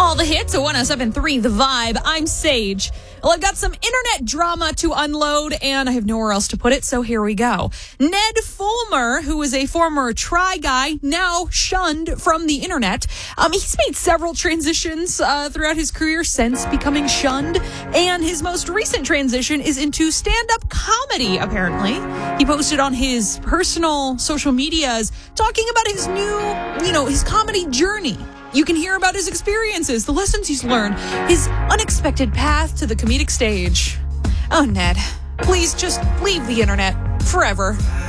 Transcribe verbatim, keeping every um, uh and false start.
All the hits at one oh seven point three The Vibe. I'm Sage. Well, I've got some internet drama to unload, and I have nowhere else to put it, so here we go. Ned Fulmer, who is a former Try guy, now shunned from the internet. Um, he's made several transitions uh, throughout his career since becoming shunned, and his most recent transition is into stand-up comedy, apparently. He posted on his personal social medias talking about his new, you know, his comedy journey. You can hear about his experiences, the lessons he's learned, his unexpected path to the comedic stage. Oh, Ned, please just leave the internet forever.